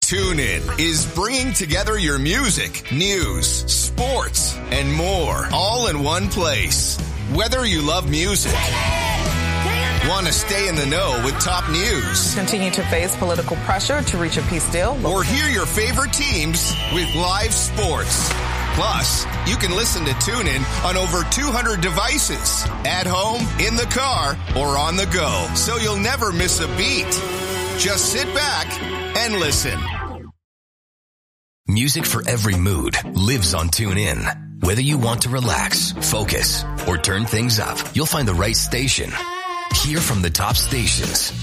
TuneIn is bringing together your music, news, sports, and more all in one place. Whether you love music, want to stay in the know with top news, continue to face political pressure to reach a peace deal, or hear your favorite teams with live sports. Plus, you can listen to TuneIn on over 200 devices, at home, in the car, or on the go, so you'll never miss a beat. Just sit back and listen. Music for every mood lives on TuneIn. Whether you want to relax, focus, or turn things up, you'll find the right station. Hear from the top stations.